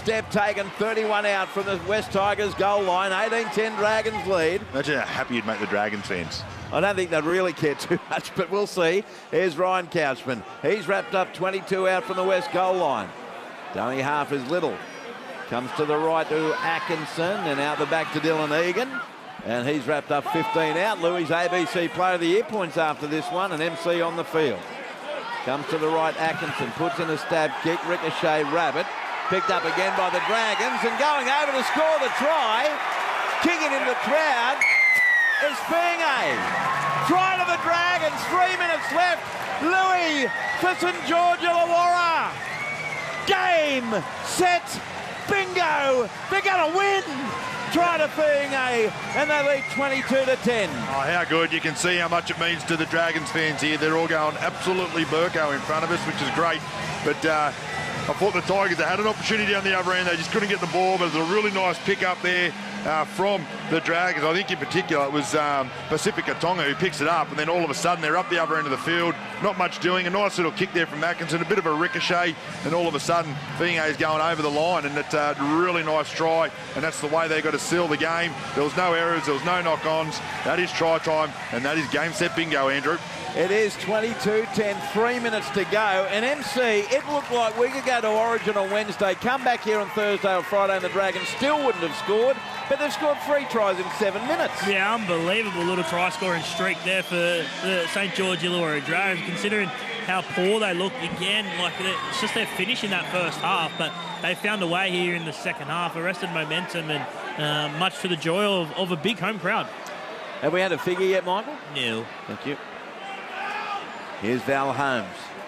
step taken, 31 out from the West Tigers goal line. 18-10 Dragons lead. Imagine how happy you'd make the Dragons fans. I don't think they'd really care too much, but we'll see. Here's Ryan Couchman. He's wrapped up 22 out from the West goal line. Only half is Little. Comes to the right to Atkinson and out the back to Dylan Egan. And he's wrapped up 15 out. Louis ABC Player of the Year points after this one, and MC on the field. Comes to the right, Atkinson puts in a stab kick. Ricochet Rabbit. Picked up again by the Dragons and going over to score the try. Kicking into the crowd is Pingai. Try to the Dragons, 3 minutes left. Louis for St George Illawarra. Game, set, bingo. They're going to win. Try to Pingai, and they lead 22-10. Oh, how good. You can see how much it means to the Dragons fans here. They're all going absolutely Burko in front of us, which is great. But I thought the Tigers had an opportunity on the other end. They just couldn't get the ball, but it was a really nice pick up there from the Dragons. I think in particular it was Pacifica Tonga who picks it up, and then all of a sudden they're up the other end of the field. Not much doing. A nice little kick there from Atkinson, a bit of a ricochet, and all of a sudden Vinge is going over the line, and it's a really nice try, and that's the way they got to seal the game. There was no errors, there was no knock-ons. That is try time, and that is game, set, bingo, Andrew. It is 22-10, 3 minutes to go. And MC, it looked like we could go to Origin on Wednesday, come back here on Thursday or Friday, and the Dragons still wouldn't have scored, but they've scored 3 tries in 7 minutes. Yeah, unbelievable little try-scoring streak there for the St George Illawarra Dragons, considering how poor they looked again. Like, it's just their finish in that first half, but they found a way here in the second half, arrested momentum, and much to the joy of a big home crowd. Have we had a figure yet, Michael? No. Thank you. Here's Val Holmes.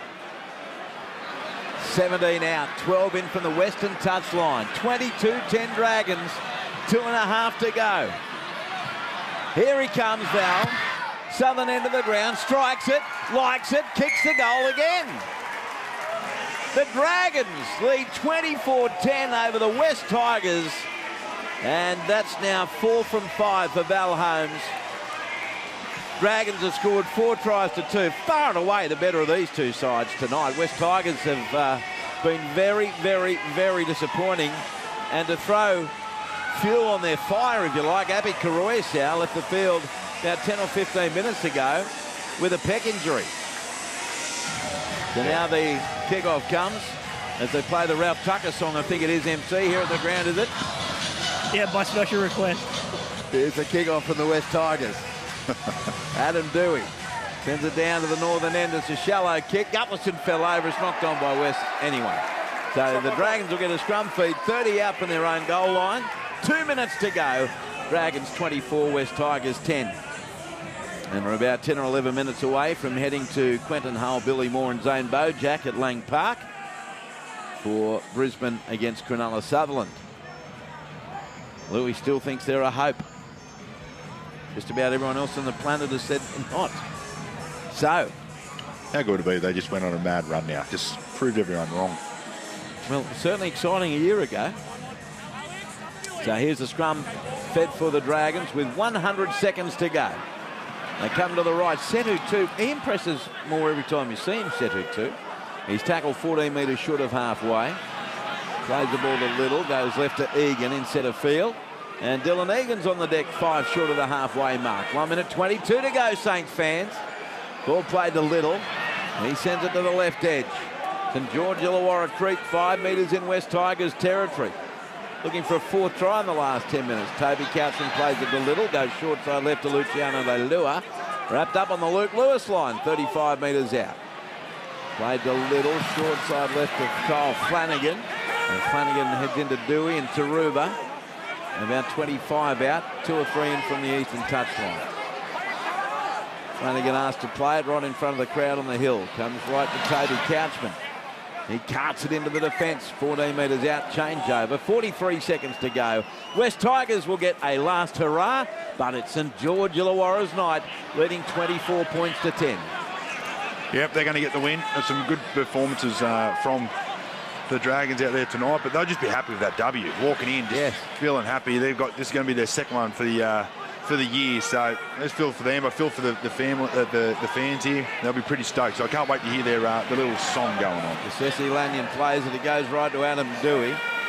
17 out, 12 in from the western touchline. 22-10 Dragons, 2.5 to go. Here he comes, Val. Southern end of the ground, strikes it, likes it, kicks the goal again. The Dragons lead 24-10 over the West Tigers, and that's now 4 from 5 for Val Holmes. Dragons have scored 4 tries to 2. Far and away the better of these two sides tonight. West Tigers have been very, very, very disappointing. And to throw fuel on their fire, if you like, Abby Karoyasau left the field about 10 or 15 minutes ago with a pec injury. So now the kickoff comes as they play the Ralph Tucker song. I think it is MC here at the ground, is it? Yeah, by special request. Here's the kickoff from the West Tigers. Adam Dewey sends it down to the northern end. It's a shallow kick. Gutlerson fell over. It's knocked on by West anyway. So the Dragons will get a scrum feed. 30 out from their own goal line. 2 minutes to go. Dragons 24, West Tigers 10. And we're about 10 or 11 minutes away from heading to Quentin Hull, Billy Moore and Zane Bojack at Lang Park for Brisbane against Cronulla Sutherland. Louis still thinks they're a hope. Just about everyone else on the planet has said not. So, How good would it be if they just went on a mad run now? Just proved everyone wrong. well, certainly exciting a year ago. So here's the scrum fed for the Dragons with 100 seconds to go. They come to the right. Setu too. He impresses more every time you see him, Setu too. He's tackled 14 metres short of halfway. Plays the ball to Little. Goes left to Egan in centre field. And Dylan Egan's on the deck, 5 short of the halfway mark. 1 minute 22 to go, Saints fans. Ball played to Little. He sends it to the left edge. St George Illawarra Creek, 5 metres in West Tigers territory. Looking for a 4th try in the last 10 minutes. Toby Couchman plays it to Little. Goes short side left to Luciano Leilua. Wrapped up on the Luke Lewis line, 35 metres out. Played to Little, short side left to Kyle Flanagan. And Flanagan heads into Dewey and Taruba. About 25 out, 2 or 3 in from the eastern touchline. Flanagan asked to play it right in front of the crowd on the hill. Comes right to Toby Couchman. He carts it into the defence, 14 metres out, changeover, 43 seconds to go. West Tigers will get a last hurrah, but it's St George Illawarra's night, leading 24 points to 10. Yep, they're going to get the win. There's some good performances from the Dragons out there tonight, but they'll just be happy with that W. Walking in, just feeling happy. They've got this is going to be their second one for the year, so let's feel for them. I feel for the family, the fans here. They'll be pretty stoked. So I can't wait to hear their the little song going on. Sessi Lanyon plays it. It goes right to Adam Dewey.